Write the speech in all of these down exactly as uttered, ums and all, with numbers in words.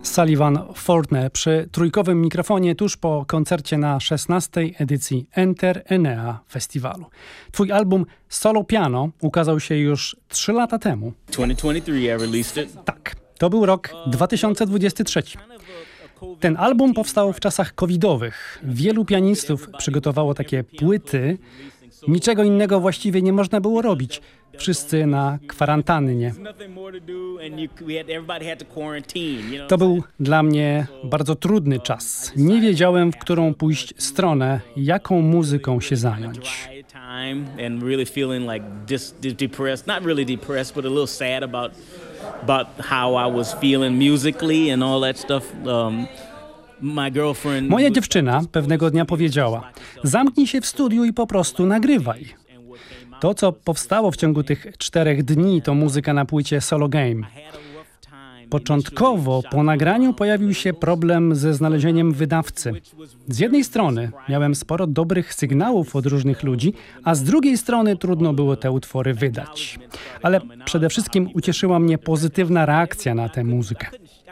Sullivan Fortner przy trójkowym mikrofonie tuż po koncercie na szesnastej edycji Enter Enea Festiwalu. Twój album Solo Piano ukazał się już trzy lata temu. Tak, to był rok dwa tysiące dwudziesty trzeci. Ten album powstał w czasach covidowych. Wielu pianistów przygotowało takie płyty. Niczego innego właściwie nie można było robić. Wszyscy na kwarantannie. To był dla mnie bardzo trudny czas. Nie wiedziałem, w którą pójść stronę, jaką muzyką się zająć. Moja dziewczyna pewnego dnia powiedziała: zamknij się w studiu i po prostu nagrywaj. To, co powstało w ciągu tych czterech dni, to muzyka na płycie Solo Game. Początkowo po nagraniu pojawił się problem ze znalezieniem wydawcy. Z jednej strony miałem sporo dobrych sygnałów od różnych ludzi, a z drugiej strony trudno było te utwory wydać. Ale przede wszystkim ucieszyła mnie pozytywna reakcja na tę muzykę.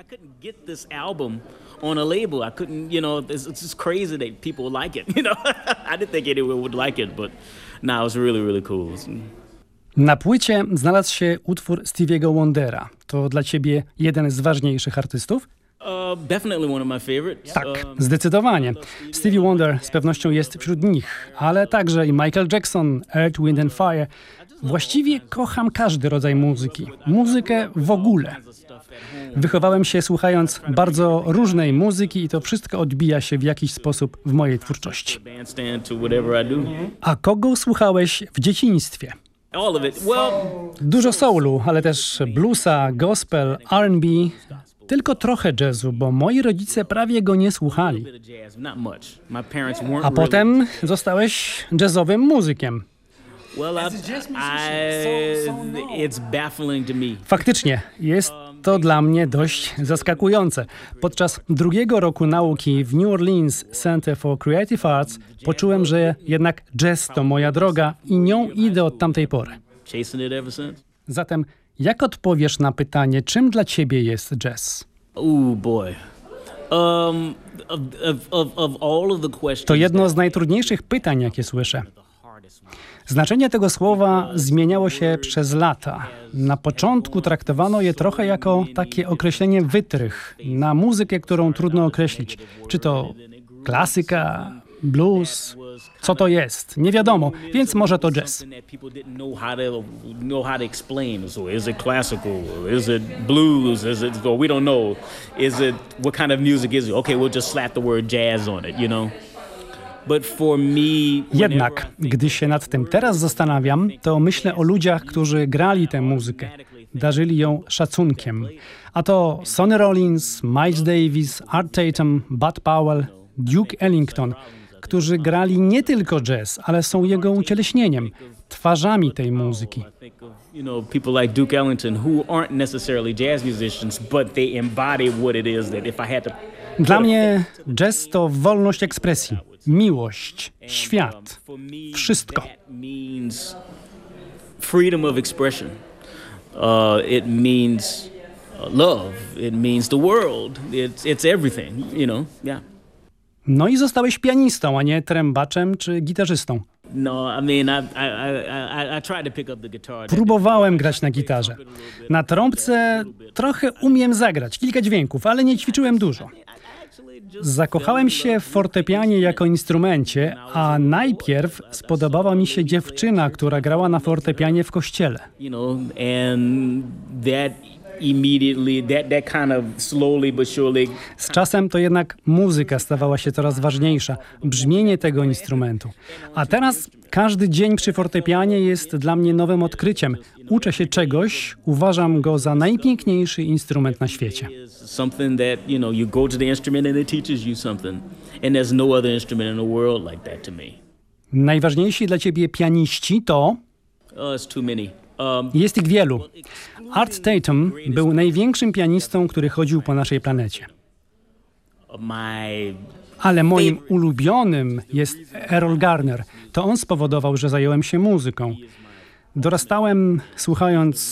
On a label, I couldn't, you know, it's, it's just crazy that people like it, you know. I didn't think anyone would like it, but now it's really, really cool. Na płycie znalazł się utwór Stevie'ego Wondera. To dla ciebie jeden z ważniejszych artystów? Uh, definitely one of my favorites. Tak, zdecydowanie. Stevie Wonder z pewnością jest wśród nich, ale także i Michael Jackson, Earth, Wind and Fire. Właściwie kocham każdy rodzaj muzyki. Muzykę w ogóle. Wychowałem się słuchając bardzo różnej muzyki i to wszystko odbija się w jakiś sposób w mojej twórczości. A kogo słuchałeś w dzieciństwie? Dużo soulu, ale też bluesa, gospel, R and B. Tylko trochę jazzu, bo moi rodzice prawie go nie słuchali. A potem zostałeś jazzowym muzykiem. Faktycznie, jest to dla mnie dość zaskakujące. Podczas drugiego roku nauki w New Orleans Center for Creative Arts poczułem, że jednak jazz to moja droga i nią idę od tamtej pory. Zatem jak odpowiesz na pytanie, czym dla ciebie jest jazz? Oh boy. Um, of, of, of all of the questions. To jedno z najtrudniejszych pytań, jakie słyszę. Znaczenie tego słowa zmieniało się przez lata. Na początku traktowano je trochę jako takie określenie wytrych na muzykę, którą trudno określić. Czy to klasyka, blues, co to jest? Nie wiadomo, więc może to jazz. Is it classical? Is it blues? Is it, we don't know. Is it, what kind of music is it? Okay, we'll just slap the word jazz on it, you know? Jednak, gdy się nad tym teraz zastanawiam, to myślę o ludziach, którzy grali tę muzykę, darzyli ją szacunkiem. A to Sonny Rollins, Miles Davis, Art Tatum, Bud Powell, Duke Ellington, którzy grali nie tylko jazz, ale są jego ucieleśnieniem, twarzami tej muzyki. You know, people like Duke Ellington who aren't necessarily jazz musicians, but they embody what it is that if I had to. Dla mnie jazz to wolność ekspresji, miłość, świat, wszystko. Freedom of expression. Uh, it means love. It means the world. It's it's everything, you know. Yeah. No i zostałeś pianistą, a nie trębaczem czy gitarzystą. No, I mean, I, I, I, I tried to pick up the guitar. Próbowałem grać na gitarze. Na trąbce trochę umiem zagrać, kilka dźwięków, ale nie ćwiczyłem dużo. Zakochałem się w fortepianie jako instrumencie, a najpierw spodobała mi się dziewczyna, która grała na fortepianie w kościele. You know, and that immediately that that kind of slowly but surely. Z czasem to jednak muzyka stawała się coraz ważniejsza, brzmienie tego instrumentu. A teraz każdy dzień przy fortepianie jest dla mnie nowym odkryciem. Uczę się czegoś, uważam go za najpiękniejszy instrument na świecie. Something that, you know, you go to the instrument and it teaches you something. And there's no other instrument in the world like that to me. Najważniejsi dla ciebie pianiści to? Oh, it's too many. Jest ich wielu. Art Tatum był największym pianistą, który chodził po naszej planecie. Ale moim ulubionym jest Errol Garner. To on spowodował, że zająłem się muzyką. Dorastałem słuchając